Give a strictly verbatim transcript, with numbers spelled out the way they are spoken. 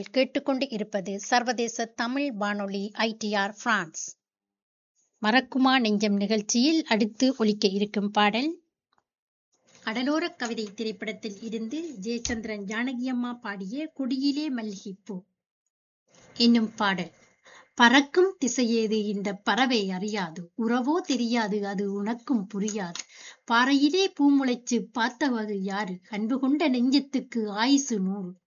நீங்கள் கேட்டுக்கொண்டு இருப்பது சர்வதேச தமிழ் வானொலி ஐடிஆர் பிரான்ஸ். மறக்குமா நெஞ்சம் நிகழ்ச்சியில் அடுத்து ஒலிக்க இருக்கும் பாடல் கடலோர கவிதை திரைப்படத்தில் இருந்து ஜெயச்சந்திரன் ஜானகியம்மா பாடிய கொடியிலே மல்லிகைப்பூ என்னும் பாடல். பறக்கும் திசையேது இந்த பறவை அறியாது, உறவோ தெரியாது அது உனக்கும் புரியாது. பாறையிலே பூ முளைச்சு பார்த்தவது யாரு, அன்பு கொண்ட நெஞ்சத்துக்கு ஆயுசு நூறு.